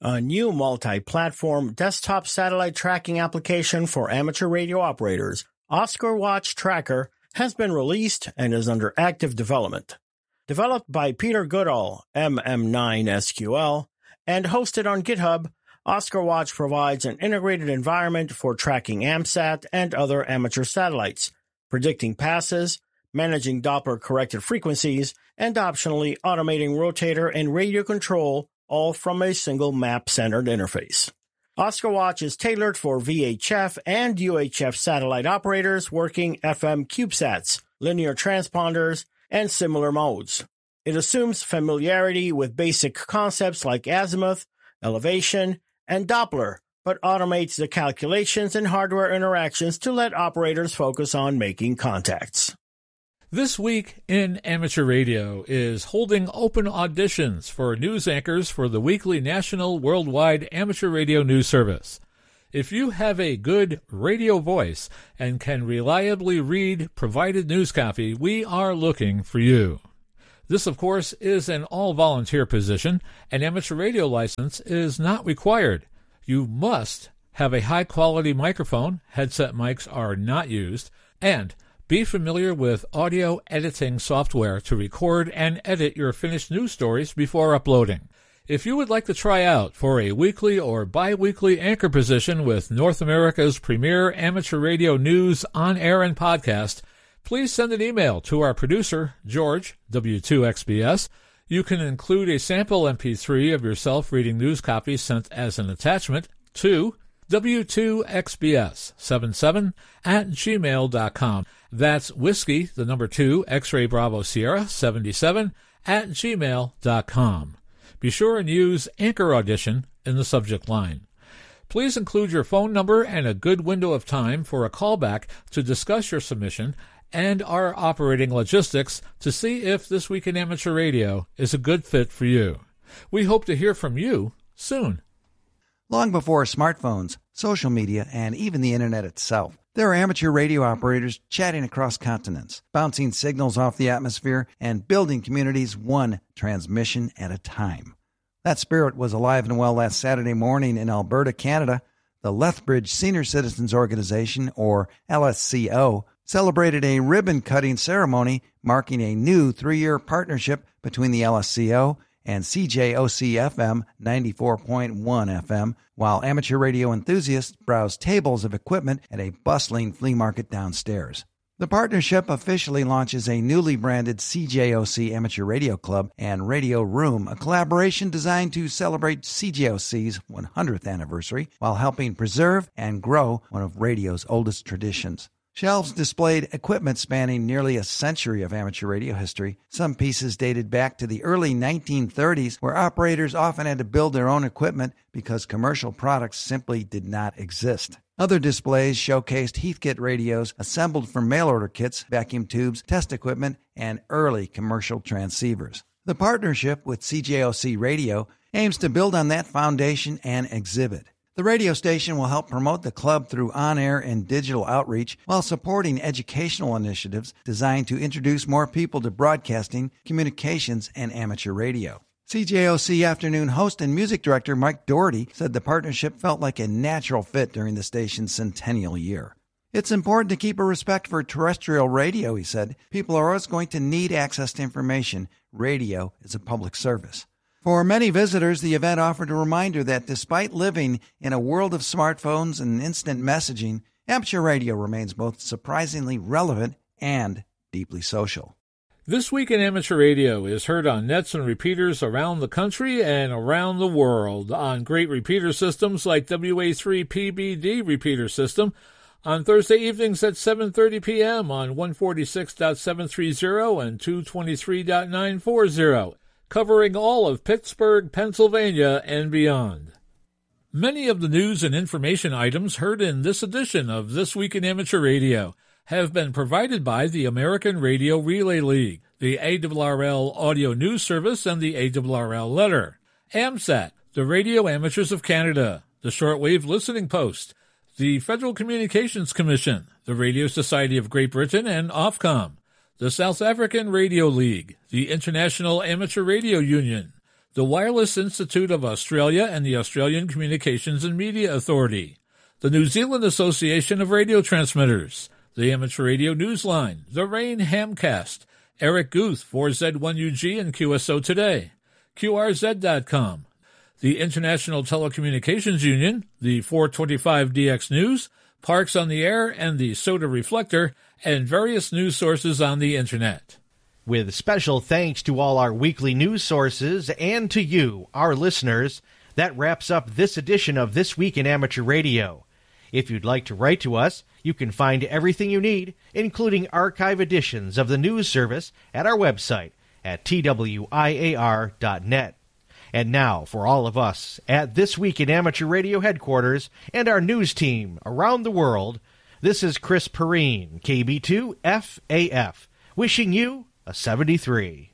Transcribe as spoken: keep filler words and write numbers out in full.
A new multi-platform desktop satellite tracking application for amateur radio operators, Oscar Watch Tracker, has been released and is under active development. Developed by Peter Goodall, M M nine S Q L, and hosted on GitHub, Oscar Watch provides an integrated environment for tracking AMSAT and other amateur satellites, predicting passes, managing Doppler-corrected frequencies, and optionally automating rotator and radio control, all from a single map-centered interface. Oscar Watch is tailored for V H F and U H F satellite operators working F M CubeSats, linear transponders, and similar modes. It assumes familiarity with basic concepts like azimuth, elevation, and Doppler, but automates the calculations and hardware interactions to let operators focus on making contacts. This Week in Amateur Radio is holding open auditions for news anchors for the weekly national worldwide amateur radio news service. If you have a good radio voice and can reliably read provided news copy, we are looking for you. This, of course, is an all-volunteer position. An amateur radio license is not required. You must have a high-quality microphone, headset mics are not used, and be familiar with audio editing software to record and edit your finished news stories before uploading. If you would like to try out for a weekly or bi-weekly anchor position with North America's premier amateur radio news on air and podcast, please send an email to our producer, George, W two X B S. You can include a sample M P three of yourself reading news copies sent as an attachment to W two X B S seventy-seven at gmail dot com. That's whiskey, the number two, X-ray Bravo Sierra, seventy-seven at gmail dot com. Be sure and use Anchor Audition in the subject line. Please include your phone number and a good window of time for a callback to discuss your submission and our operating logistics to see if This Week in Amateur Radio is a good fit for you. We hope to hear from you soon. Long before smartphones, social media, and even the internet itself, there are amateur radio operators chatting across continents, bouncing signals off the atmosphere, and building communities one transmission at a time. That spirit was alive and well last Saturday morning in Alberta, Canada. The Lethbridge Senior Citizens Organization, or L S C O, celebrated a ribbon-cutting ceremony marking a new three-year partnership between the L S C O and C J O C F M ninety-four point one F M, while amateur radio enthusiasts browse tables of equipment at a bustling flea market downstairs. The partnership officially launches a newly branded C J O C Amateur Radio Club and Radio Room, a collaboration designed to celebrate C J O C's one hundredth anniversary while helping preserve and grow one of radio's oldest traditions. Shelves displayed equipment spanning nearly a century of amateur radio history. Some pieces dated back to the early nineteen thirties, where operators often had to build their own equipment because commercial products simply did not exist. Other displays showcased Heathkit radios assembled from mail-order kits, vacuum tubes, test equipment, and early commercial transceivers. The partnership with C J O C Radio aims to build on that foundation and exhibit. The radio station will help promote the club through on-air and digital outreach while supporting educational initiatives designed to introduce more people to broadcasting, communications, and amateur radio. C J O C afternoon host and music director Mike Doherty said the partnership felt like a natural fit during the station's centennial year. It's important to keep a respect for terrestrial radio, he said. People are always going to need access to information. Radio is a public service. For many visitors, the event offered a reminder that despite living in a world of smartphones and instant messaging, amateur radio remains both surprisingly relevant and deeply social. This Week in Amateur Radio is heard on nets and repeaters around the country and around the world, on great repeater systems like W A three P B D repeater system, on Thursday evenings at seven thirty p.m. on one forty-six point seven three zero and two twenty-three point nine four zero. Covering all of Pittsburgh, Pennsylvania, and beyond. Many of the news and information items heard in this edition of This Week in Amateur Radio have been provided by the American Radio Relay League, the A R R L Audio News Service, and the A R R L Letter, AMSAT, the Radio Amateurs of Canada, the Shortwave Listening Post, the Federal Communications Commission, the Radio Society of Great Britain, and Ofcom, the South African Radio League, the International Amateur Radio Union, the Wireless Institute of Australia and the Australian Communications and Media Authority, the New Zealand Association of Radio Transmitters, the Amateur Radio Newsline, the Rain Hamcast, Eric Guth for Z one U G and Q S O Today, Q R Z dot com, the International Telecommunications Union, the four twenty-five D X News, Parks on the Air, and the Soda Reflector, and various news sources on the Internet. With special thanks to all our weekly news sources and to you, our listeners, that wraps up this edition of This Week in Amateur Radio. If you'd like to write to us, you can find everything you need, including archive editions of the news service, at our website at T W I A R dot net. And now, for all of us at This Week in Amateur Radio headquarters and our news team around the world, this is Chris Perrine, K B two F A F, wishing you a seventy-three.